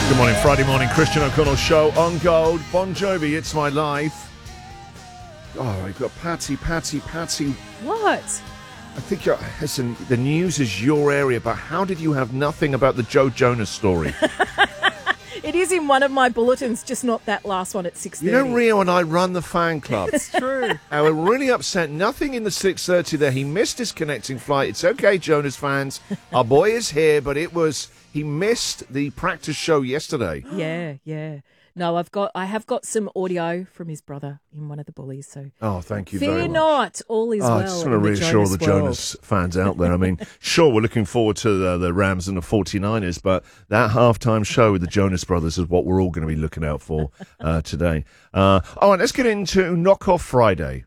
Good morning, Friday morning, Christian O'Connell show on Gold. Bon Jovi, It's My Life. Oh, we've got Patty. What? I think, listen, the news is your area, but how did you have nothing about the Joe Jonas story? It is in one of my bulletins, just not that last one at 6:30. You know, Rio and I run the fan club. It's true. And we're really upset. Nothing in the 6:30 there. He missed his connecting flight. It's okay, Jonas fans. Our boy is here, but he missed the practice show yesterday. Yeah. No, I have got some audio from his brother in one of the bullies. So Oh, thank you very much. fear not, all is well. I just want to reassure the Jonas fans out there. I mean, sure, we're looking forward to the Rams and the 49ers, but that halftime show with the Jonas Brothers is what we're all going to be looking out for today. All right, let's get into Knock Off Friday.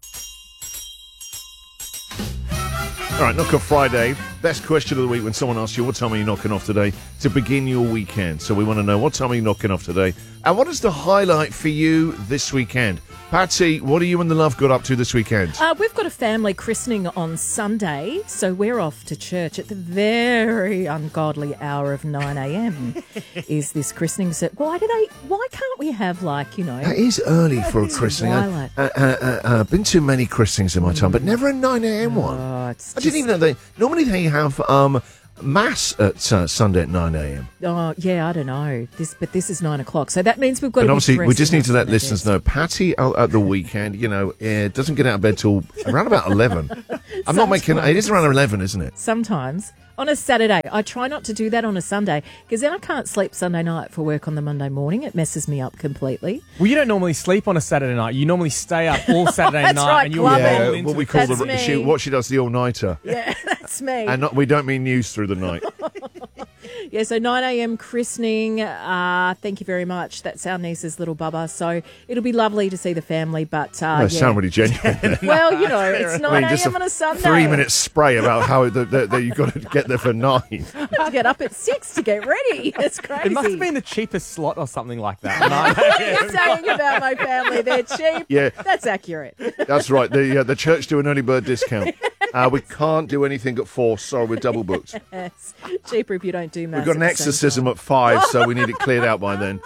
All right, Knock Off Friday. Best question of the week when someone asks you, what time are you knocking off today to begin your weekend? So we want to know, what time are you knocking off today? And what is the highlight for you this weekend? Patsy, what are you and the love got up to this weekend? We've got a family christening on Sunday, so we're off to church at the very ungodly hour of 9 a.m. is this christening. So why can't we have, That is early for a christening. I've been to many christenings in my time, but never a 9 a.m. one. I didn't even know normally they have Mass at Sunday at 9 a.m. Oh, yeah, I don't know. This is 9 o'clock. So that means we've got to be obviously, we just need to let dressed listeners know, Patty at the weekend, doesn't get out of bed till around about 11. I'm not making it is around 11, isn't it? Sometimes. On a Saturday. I try not to do that on a Sunday because then I can't sleep Sunday night for work on the Monday morning. It messes me up completely. Well, you don't normally sleep on a Saturday night. You normally stay up all Saturday That's night. right, And you clubbing. What we call That's me. what she does, the all-nighter. Yeah, that's me. And we don't mean news through the night. Yeah, so 9 a.m. christening. Thank you very much. That's our niece's little bubba. So it'll be lovely to see the family. But sound really genuine. Well, it's 9 a.m. on a Sunday. 3-minute spray about how you've got to get there for 9. I have to get up at 6 to get ready. It's crazy. It must have been the cheapest slot or something like that. You're saying about my family, they're cheap. Yeah. That's accurate. That's right. The church do an early bird discount. We can't do anything at 4. Sorry, we're double booked. Yes. Cheaper if you don't do mass. We've got an exorcism at 5, so we need it cleared out by then.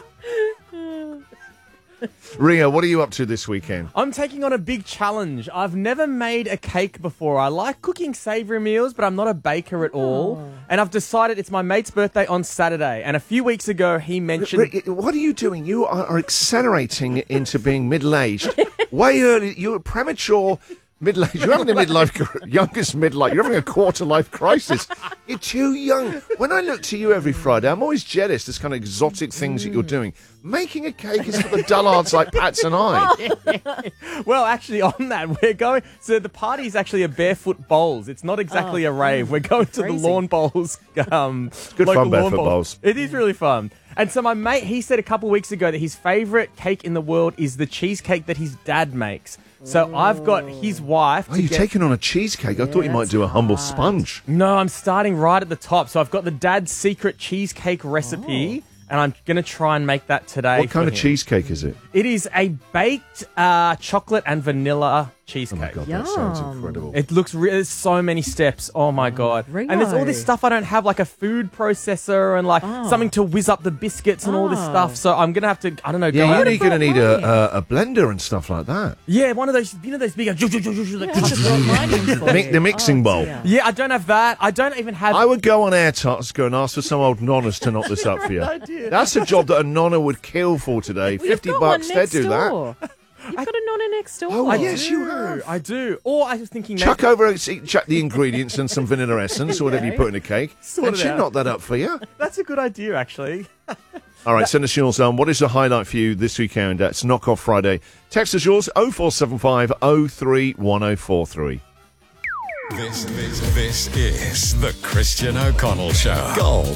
Ria, what are you up to this weekend? I'm taking on a big challenge. I've never made a cake before. I like cooking savoury meals, but I'm not a baker at all. And I've decided it's my mate's birthday on Saturday. And a few weeks ago, he mentioned... What are you doing? You are accelerating into being middle-aged. Way early. You're premature... Middle-aged. You're having youngest midlife. You're having a quarter-life crisis. You're too young. When I look to you every Friday, I'm always jealous. This kind of exotic things that you're doing. Making a cake is for the dullards like Pats and I. Well, actually, on that, we're going... So the party is actually a barefoot bowls. It's not exactly a rave. We're going to the lawn bowls. Good fun, barefoot bowls. It is really fun. And so my mate, he said a couple of weeks ago that his favourite cake in the world is the cheesecake that his dad makes. So I've got his wife. Oh, you're taking on a cheesecake? I thought you might do a humble sponge. No, I'm starting right at the top. So I've got the dad's secret cheesecake recipe, and I'm going to try and make that today. What kind of cheesecake is it? It is a baked chocolate and vanilla cheesecake. Oh my God, that sounds incredible. It looks there's so many steps. Oh my God. Rio. And there's all this stuff I don't have, like a food processor and like something to whiz up the biscuits and all this stuff. So I'm going to have to, I don't know. Yeah, you're going to need a blender and stuff like that. Yeah, one of those, those big... The mixing bowl. Yeah, I don't have that. I don't even have... I would go on Airtasker and ask for some old nonnas to knock this up for you. That's a job that a nonna would kill for today. $50, they'd do that. You've got a nonna next door. Oh, yes, you have. I do. Or I was thinking... Chuck the ingredients and some vanilla essence or whatever you put in a cake. And she'd knock that up for you. That's a good idea, actually. All right, send us yours. What is the highlight for you this weekend? That's Knock Off Friday. Text us yours, 0475 031043. This is the Christian O'Connell Show. Gold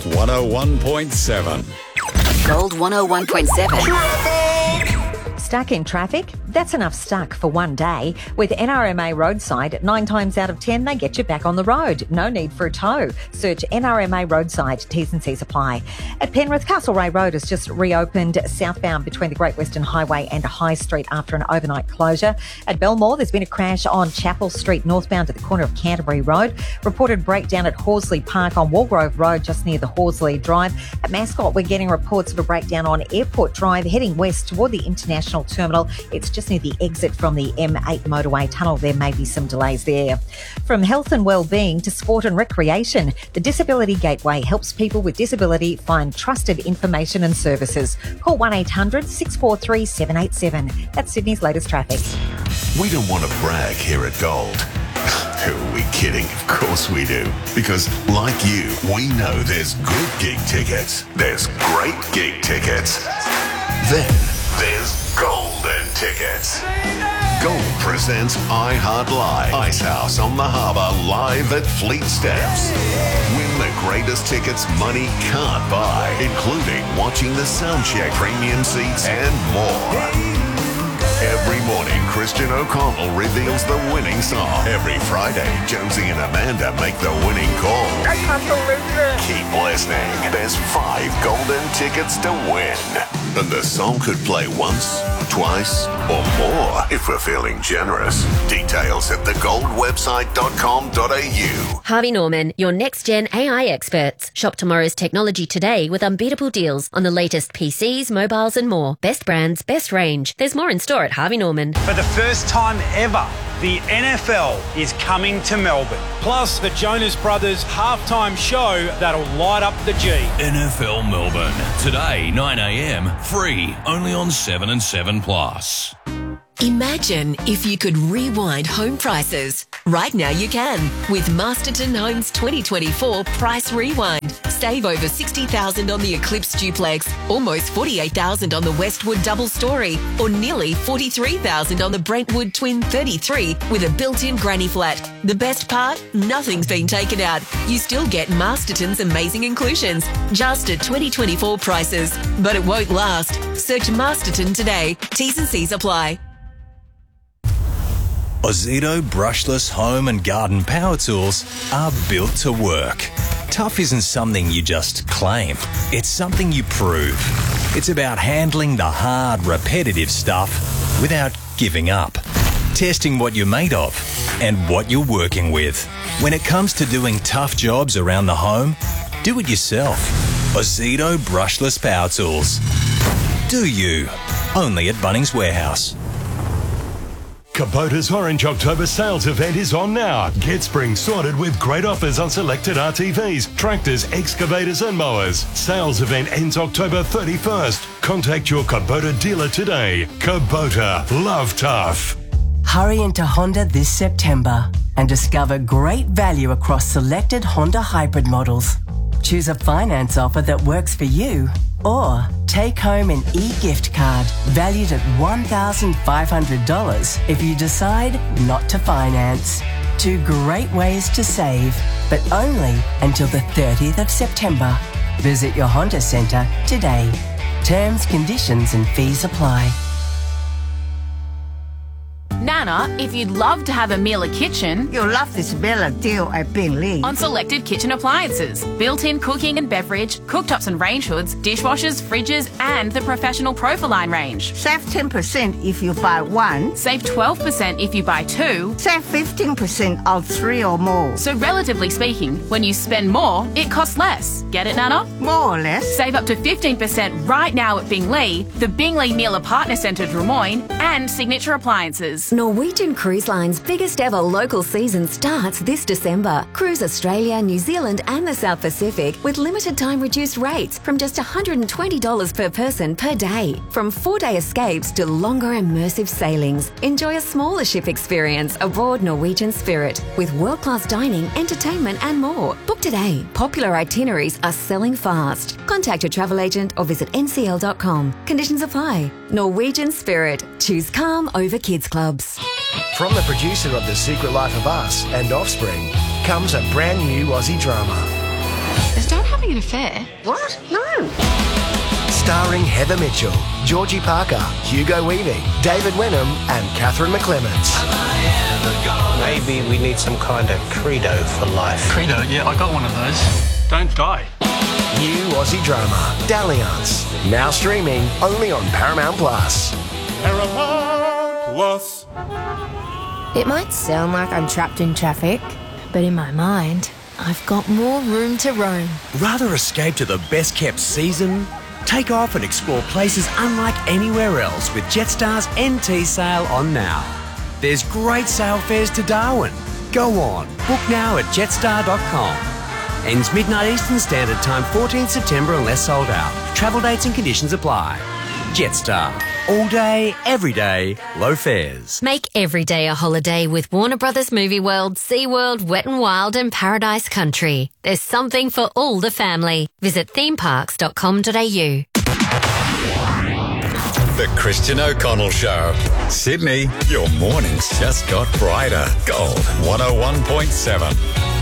101.7. Gold 101.7. Stuck in traffic? That's enough stuck for one day. With NRMA Roadside, 9 times out of 10, they get you back on the road. No need for a tow. Search NRMA Roadside. T's and C's apply. At Penrith, Castlereagh Road has just reopened southbound between the Great Western Highway and High Street after an overnight closure. At Belmore, there's been a crash on Chapel Street northbound at the corner of Canterbury Road. Reported breakdown at Horsley Park on Walgrove Road just near the Horsley Drive. At Mascot, we're getting reports of a breakdown on Airport Drive heading west toward the International Terminal. It's just near the exit from the M8 motorway tunnel. There may be some delays there. From health and well-being to sport and recreation, the Disability Gateway helps people with disability find trusted information and services. Call 1800 643 787. That's Sydney's latest traffic. We don't want to brag here at Gold. Who are we kidding? Of course we do. Because, like you, we know there's good gig tickets. There's great gig tickets. Then there's golden tickets. Gold presents iHeart Live. Icehouse on the Harbour live at Fleet Steps. Win the greatest tickets money can't buy, including watching the soundcheck, premium seats, and more. Every morning, Christian O'Connell reveals the winning song. Every Friday, Josie and Amanda make the winning call. I can't believe it. Keep listening. There's 5 golden tickets to win. And the song could play once, twice, or more if we're feeling generous. Details at thegoldwebsite.com.au. Harvey Norman, your next-gen AI experts. Shop tomorrow's technology today with unbeatable deals on the latest PCs, mobiles and more. Best brands, best range. There's more in store at Harvey Norman. For the first time ever, the NFL is coming to Melbourne. Plus, the Jonas Brothers halftime show that'll light up the G. NFL Melbourne. Today, 9 a.m. Free. Only on 7 and 7 Plus. Imagine if you could rewind home prices. Right now you can with Masterton Homes 2024 Price Rewind. Save over $60,000 on the Eclipse Duplex, almost $48,000 on the Westwood Double Story, or nearly $43,000 on the Brentwood Twin 33 with a built-in granny flat. The best part? Nothing's been taken out. You still get Masterton's amazing inclusions, just at 2024 prices. But it won't last. Search Masterton today. T's and C's apply. Ozito brushless home and garden power tools are built to work. Tough isn't something you just claim. It's something you prove. It's about handling the hard, repetitive stuff without giving up. Testing what you're made of and what you're working with. When it comes to doing tough jobs around the home, do it yourself. Ozito brushless power tools. Do you? Only at Bunnings Warehouse. Kubota's Orange October sales event is on now. Get spring sorted with great offers on selected RTVs, tractors, excavators and mowers. Sales event ends October 31st. Contact your Kubota dealer today. Kubota, love tough. Hurry into Honda this September and discover great value across selected Honda hybrid models. Choose a finance offer that works for you, or take home an e-gift card valued at $1,500 if you decide not to finance. 2 great ways to save, but only until the 30th of September. Visit your Honda Centre today. Terms, conditions and fees apply. Nana, if you'd love to have a Miele kitchen, you'll love this Miele deal at Bingli. On selected kitchen appliances, built-in cooking and beverage, cooktops and range hoods, dishwashers, fridges, and the professional Profiline range. Save 10% if you buy 1. Save 12% if you buy 2. Save 15% on 3 or more. So relatively speaking, when you spend more, it costs less. Get it, Nana? More or less. Save up to 15% right now at Bingli, the Bingli Miele Partner Centre Drummoyne, and Signature Appliances. Norwegian Cruise Line's biggest ever local season starts this December. Cruise Australia, New Zealand and the South Pacific with limited time reduced rates from just $120 per person per day. From 4-day escapes to longer immersive sailings, enjoy a smaller ship experience aboard Norwegian Spirit with world-class dining, entertainment and more. Book today. Popular itineraries are selling fast. Contact your travel agent or visit ncl.com. Conditions apply. Norwegian Spirit. Choose calm over kids clubs. From the producer of The Secret Life of Us and Offspring comes a brand new Aussie drama. Is Dad having an affair? What? No. Starring Starring Heather Mitchell, Georgie Parker, Hugo Weaving, David Wenham and Catherine McClements. Maybe we need some kind of credo for life. Credo? Yeah, I got one of those. Don't die. New Aussie drama, Dalliance. Now streaming only on Paramount Plus. Paramount Plus. It might sound like I'm trapped in traffic, but in my mind, I've got more room to roam. Rather escape to the best kept season? Take off and explore places unlike anywhere else with Jetstar's NT sale on now. There's great sale fares to Darwin. Go on, book now at jetstar.com. Ends midnight Eastern Standard Time, 14th September unless sold out. Travel dates and conditions apply. Jetstar. All day, every day, low fares. Make every day a holiday with Warner Brothers Movie World, SeaWorld, Wet n Wild and Paradise Country. There's something for all the family. Visit themeparks.com.au. The Christian O'Connell Show. Sydney, your mornings just got brighter. Gold 101.7.